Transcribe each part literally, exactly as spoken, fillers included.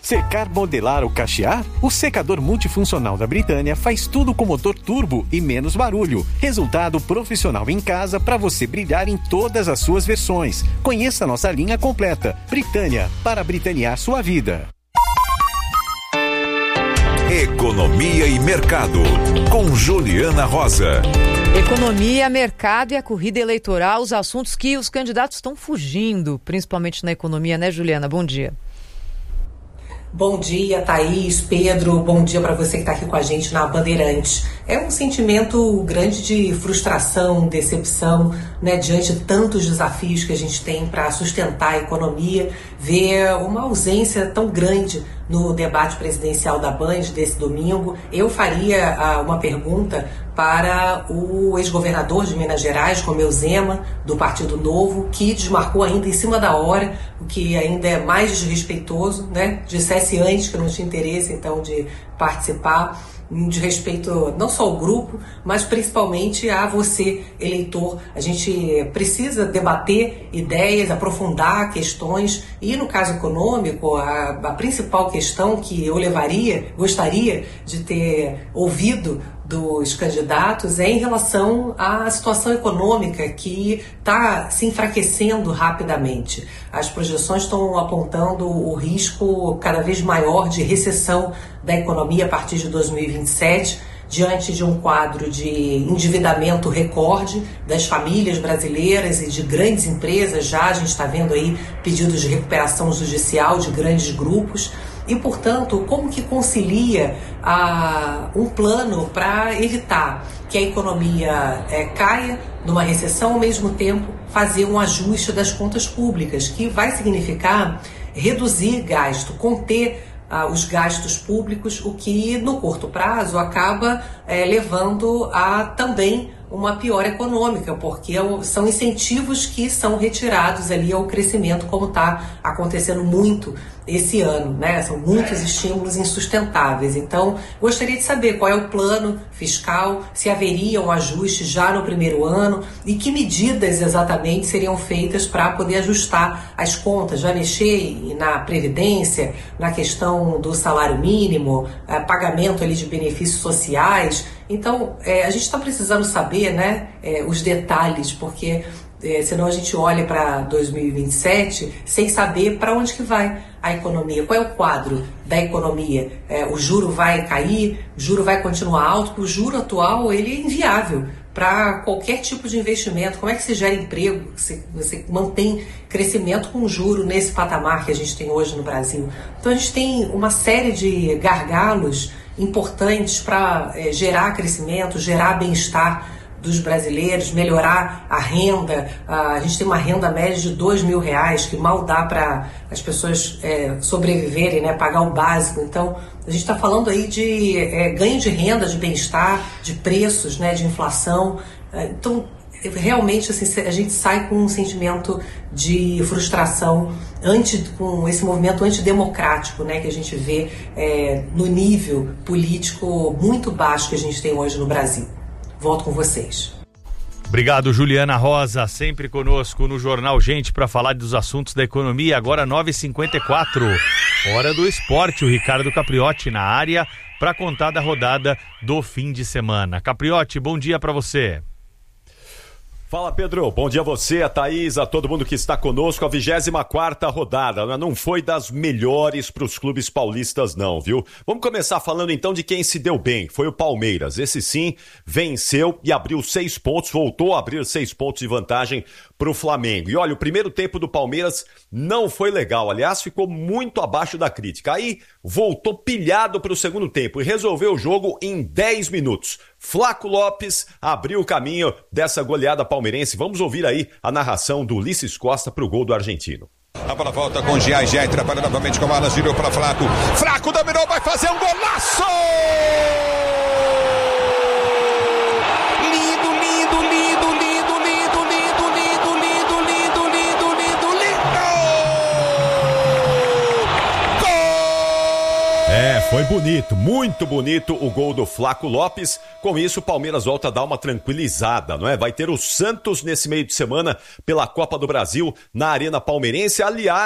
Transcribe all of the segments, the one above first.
Secar, modelar ou cachear? O secador multifuncional da Britânia faz tudo com motor turbo e menos barulho. Resultado profissional em casa para você brilhar em todas as suas versões. Conheça nossa linha completa. Britânia, para britanear sua vida. Economia e Mercado, com Juliana Rosa. Economia, mercado e a corrida eleitoral, os assuntos que os candidatos estão fugindo, principalmente na economia, né, Juliana? Bom dia. Bom dia, Thaís, Pedro, bom dia para você que está aqui com a gente na Bandeirantes. É um sentimento grande de frustração, decepção, né, diante de tantos desafios que a gente tem para sustentar a economia, ver uma ausência tão grande no debate presidencial da Band desse domingo. Eu faria ah, uma pergunta para o ex-governador de Minas Gerais, Romeu Zema, do Partido Novo, que desmarcou ainda em cima da hora, o que ainda é mais desrespeitoso, né? Dissesse antes que não tinha interesse, então, de participar, de respeito não só ao grupo, mas principalmente a você, eleitor. A gente precisa debater ideias, aprofundar questões e, no caso econômico, a, a principal questão que eu levaria, gostaria de ter ouvido dos candidatos é em relação à situação econômica que está se enfraquecendo rapidamente. As projeções estão apontando o risco cada vez maior de recessão da economia a partir de dois mil e vinte e sete, diante de um quadro de endividamento recorde das famílias brasileiras e de grandes empresas. Já a gente está vendo aí pedidos de recuperação judicial de grandes grupos. E, portanto, como que concilia ah, um plano para evitar que a economia eh, caia numa recessão, ao mesmo tempo fazer um ajuste das contas públicas, que vai significar reduzir gasto, conter ah, os gastos públicos, o que no curto prazo acaba eh, levando a também uma piora econômica, porque são incentivos que são retirados ali ao crescimento, como está acontecendo muito esse ano, né? São muitos estímulos insustentáveis. Então, gostaria de saber qual é o plano fiscal, se haveria um ajuste já no primeiro ano e que medidas exatamente seriam feitas para poder ajustar as contas, já mexer na previdência, na questão do salário mínimo, pagamento ali de benefícios sociais. Então, é, a gente está precisando saber, né, é, os detalhes, porque é, senão a gente olha para dois mil e vinte e sete sem saber para onde que vai a economia, qual é o quadro da economia. É, o juro vai cair, o juro vai continuar alto, porque o juro atual ele é inviável para qualquer tipo de investimento. Como é que se gera emprego, você, você mantém crescimento com juro nesse patamar que a gente tem hoje no Brasil? Então a gente tem uma série de gargalos importantes para é, gerar crescimento, gerar bem-estar dos brasileiros, melhorar a renda. A gente tem uma renda média de dois mil reais, que mal dá para as pessoas é, sobreviverem, né, pagar o básico. Então, a gente está falando aí de é, ganho de renda, de bem-estar, de preços, né, de inflação. Então, realmente, assim, a gente sai com um sentimento de frustração anti, com esse movimento antidemocrático, né, que a gente vê é, no nível político muito baixo que a gente tem hoje no Brasil. Volto com vocês. Obrigado, Juliana Rosa, sempre conosco no Jornal Gente para falar dos assuntos da economia. Agora nove e cinquenta e quatro, hora do esporte. O Ricardo Capriotti na área para contar da rodada do fim de semana. Capriotti, bom dia para você. Fala, Pedro, bom dia a você, a Thaís, a todo mundo que está conosco. A vigésima quarta rodada não foi das melhores para os clubes paulistas não, viu? Vamos começar falando então de quem se deu bem, foi o Palmeiras. Esse sim venceu e abriu seis pontos, voltou a abrir seis pontos de vantagem para o Flamengo. E olha, o primeiro tempo do Palmeiras não foi legal, aliás, ficou muito abaixo da crítica. Aí voltou pilhado para o segundo tempo e resolveu o jogo em dez minutos. Flaco Lopes abriu o caminho dessa goleada palmeirense. Vamos ouvir aí a narração do Ulisses Costa para o gol do argentino. A bola volta com Gia e Gia trabalha novamente com a bola, girou para Flaco. Flaco dominou, vai fazer um golaço! Lindo, lindo, lindo, lindo, lindo, lindo, lindo, lindo, lindo, lindo, lindo, lindo! Gol! É, foi bonito, muito bonito o gol do Flaco Lopes. Com isso, o Palmeiras volta a dar uma tranquilizada, não é? Vai ter o Santos nesse meio de semana pela Copa do Brasil na Arena Palmeirense. Aliás,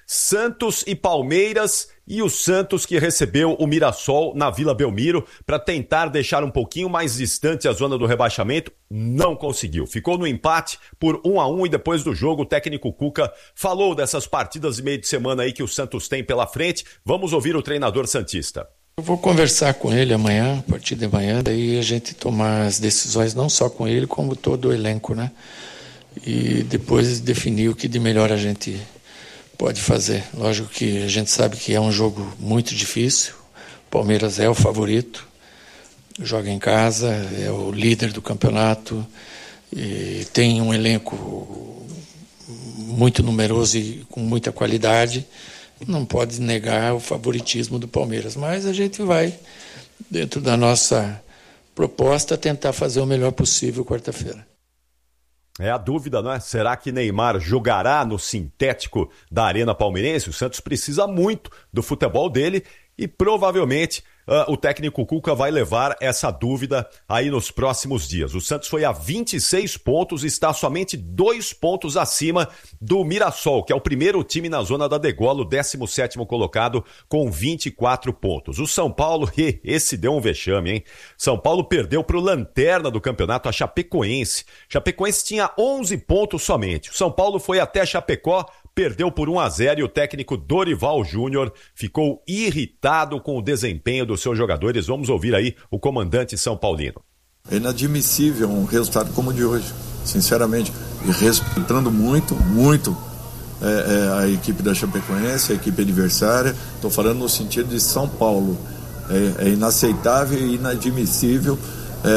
Santos e Palmeiras, e o Santos que recebeu o Mirassol na Vila Belmiro para tentar deixar um pouquinho mais distante a zona do rebaixamento, não conseguiu. Ficou no empate por um a um e depois do jogo o técnico Cuca falou dessas partidas de meio de semana aí que o Santos tem pela frente. Vamos ouvir o treinador santista. Eu vou conversar com ele amanhã, a partir de amanhã, daí a gente tomar as decisões não só com ele, como todo o elenco, né? E depois definir o que de melhor a gente pode fazer. Lógico que a gente sabe que é um jogo muito difícil. O Palmeiras é o favorito, joga em casa, é o líder do campeonato, e tem um elenco muito numeroso e com muita qualidade. Não pode negar o favoritismo do Palmeiras, mas a gente vai, dentro da nossa proposta, tentar fazer o melhor possível quarta-feira. É a dúvida, não é? Será que Neymar jogará no sintético da Arena Palmeirense? O Santos precisa muito do futebol dele e provavelmente uh, o técnico Cuca vai levar essa dúvida aí nos próximos dias. O Santos foi a vinte e seis pontos e está somente dois pontos acima do Mirassol, que é o primeiro time na zona da degola, o décimo sétimo colocado com vinte e quatro pontos. O São Paulo, esse deu um vexame, hein? São Paulo perdeu para o lanterna do campeonato, a Chapecoense. Chapecoense tinha onze pontos somente. O São Paulo foi até Chapecó, perdeu por um a zero e o técnico Dorival Júnior ficou irritado com o desempenho dos seus jogadores. Vamos ouvir aí o comandante São Paulino. É inadmissível um resultado como o de hoje, sinceramente. E respeitando muito, muito é, é, a equipe da Chapecoense, a equipe adversária. Estou falando no sentido de São Paulo. É, é inaceitável e inadmissível é,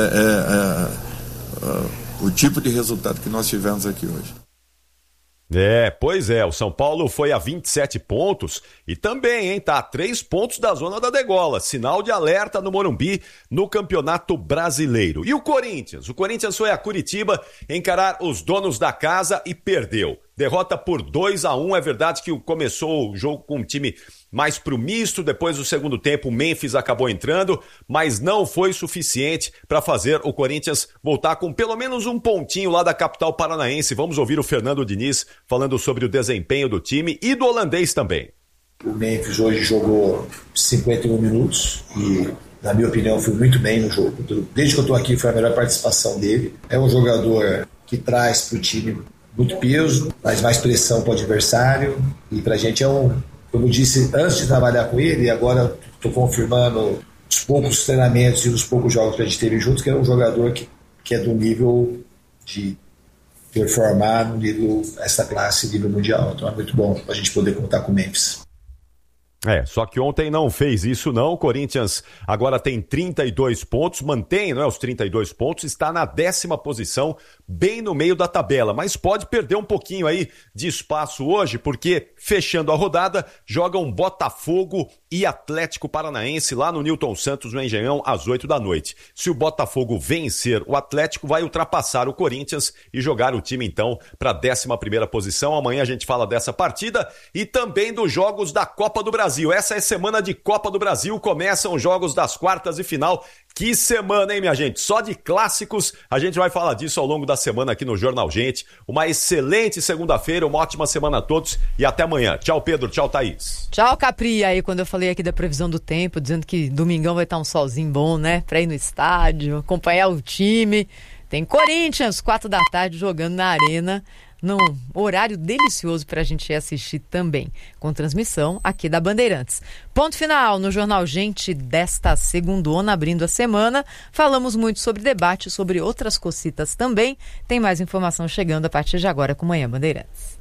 é, é, é, o tipo de resultado que nós tivemos aqui hoje. É, pois é, o São Paulo foi a vinte e sete pontos e também, hein, tá a três pontos da zona da degola, sinal de alerta no Morumbi no Campeonato Brasileiro. E o Corinthians? O Corinthians foi a Curitiba encarar os donos da casa e perdeu. Derrota por dois a um, é verdade que começou o jogo com um time mais pro misto, depois do segundo tempo o Memphis acabou entrando, mas não foi suficiente para fazer o Corinthians voltar com pelo menos um pontinho lá da capital paranaense. Vamos ouvir o Fernando Diniz falando sobre o desempenho do time e do holandês também. O Memphis hoje jogou cinquenta e um minutos e, na minha opinião, foi muito bem no jogo. Desde que eu estou aqui foi a melhor participação dele. É um jogador que traz para o time muito peso, traz mais pressão para o adversário e para a gente é um, como eu disse antes de trabalhar com ele, e agora estou confirmando os poucos treinamentos e os poucos jogos que a gente teve juntos, que é um jogador que, que é do nível de performar no nível, essa classe, nível mundial. Então é muito bom a gente poder contar com o Memphis. É, só que ontem não fez isso não, o Corinthians agora tem trinta e dois pontos, mantém, não é, os trinta e dois pontos, está na décima posição, bem no meio da tabela, mas pode perder um pouquinho aí de espaço hoje, porque fechando a rodada, jogam Botafogo e Atlético Paranaense lá no Newton Santos, no Engenhão, às oito da noite. Se o Botafogo vencer, o Atlético vai ultrapassar o Corinthians e jogar o time então para a décima primeira posição. Amanhã a gente fala dessa partida e também dos jogos da Copa do Brasil. Essa é semana de Copa do Brasil, começam os jogos das quartas e final. Que semana, hein, minha gente? Só de clássicos, a gente vai falar disso ao longo da semana aqui no Jornal Gente. Uma excelente segunda-feira, uma ótima semana a todos e até amanhã. Tchau, Pedro, tchau, Thaís. Tchau, Capri. Aí, quando eu falei aqui da previsão do tempo, dizendo que domingão vai estar um solzinho bom, né? Pra ir no estádio, acompanhar o time. Tem Corinthians, quatro da tarde, jogando na Arena, num horário delicioso para a gente assistir também, com transmissão aqui da Bandeirantes. Ponto final no Jornal Gente desta segundona, abrindo a semana. Falamos muito sobre debate, sobre outras cocitas também. Tem mais informação chegando a partir de agora com Manhã Bandeirantes.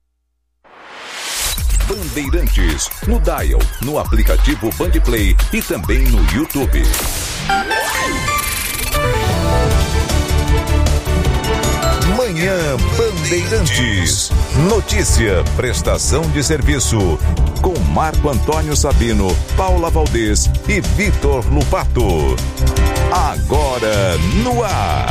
Bandeirantes, no Dial, no aplicativo Bandplay e também no YouTube. Manhã Bandeirantes. Notícia, prestação de serviço. Com Marco Antônio Sabino, Paula Valdez e Vitor Lupato. Agora no ar.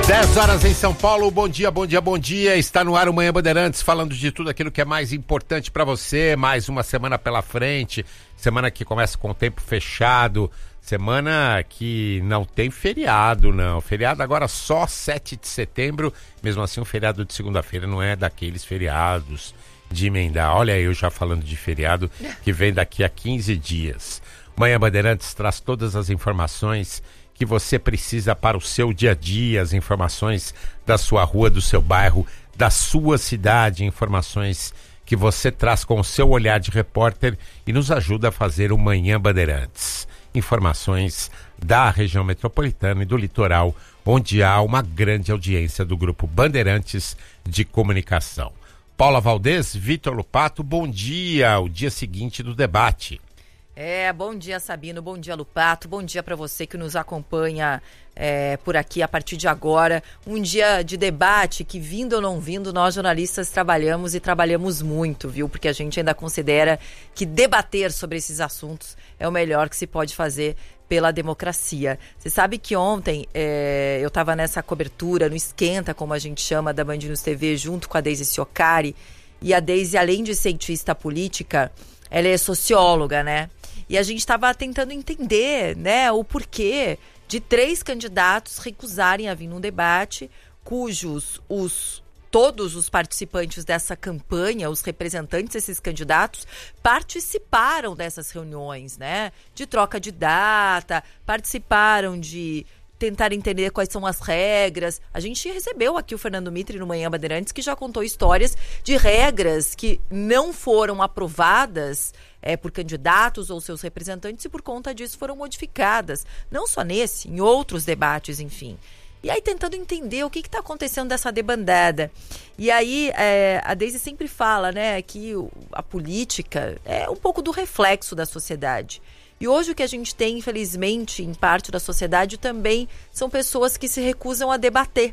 dez horas em São Paulo, bom dia, bom dia, bom dia. Está no ar o Manhã Bandeirantes, falando de tudo aquilo que é mais importante para você. Mais uma semana pela frente, semana que começa com o tempo fechado, semana que não tem feriado, não. Feriado agora só sete de setembro, mesmo assim o feriado de segunda-feira não é daqueles feriados de emendar. Olha eu já falando de feriado que vem daqui a quinze dias. O Manhã Bandeirantes traz todas as informações que você precisa para o seu dia a dia, as informações da sua rua, do seu bairro, da sua cidade, informações que você traz com o seu olhar de repórter e nos ajuda a fazer o Manhã Bandeirantes. Informações da região metropolitana e do litoral, onde há uma grande audiência do Grupo Bandeirantes de Comunicação. Paula Valdez, Vitor Lupato, bom dia, o dia seguinte do debate. É, bom dia, Sabino, bom dia, Lupato, bom dia para você que nos acompanha é, por aqui a partir de agora. Um dia de debate que, vindo ou não vindo, nós jornalistas trabalhamos e trabalhamos muito, viu? Porque a gente ainda considera que debater sobre esses assuntos é o melhor que se pode fazer pela democracia. Você sabe que ontem é, eu estava nessa cobertura, no Esquenta, como a gente chama, da Band News T V, junto com a Deise Ciocari, e a Deise, além de cientista política, ela é socióloga, né? E a gente estava tentando entender, né, o porquê de três candidatos recusarem a vir num debate, cujos os, todos os participantes dessa campanha, os representantes desses candidatos, participaram dessas reuniões, né, de troca de data, participaram de tentar entender quais são as regras. A gente recebeu aqui o Fernando Mitre no Manhã Bandeirantes, que já contou histórias de regras que não foram aprovadas é, por candidatos ou seus representantes e por conta disso foram modificadas. Não só nesse, em outros debates, enfim. E aí tentando entender o que está acontecendo dessa debandada. E aí é, a Deise sempre fala, né, que a política é um pouco do reflexo da sociedade. E hoje o que a gente tem, infelizmente, em parte da sociedade também são pessoas que se recusam a debater.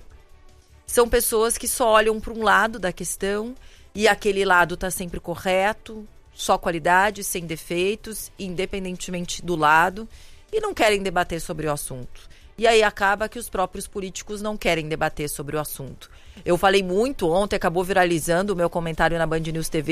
São pessoas que só olham para um lado da questão e aquele lado está sempre correto, só qualidade, sem defeitos, independentemente do lado, e não querem debater sobre o assunto. E aí acaba que os próprios políticos não querem debater sobre o assunto. Eu falei muito ontem, acabou viralizando o meu comentário na Band News T V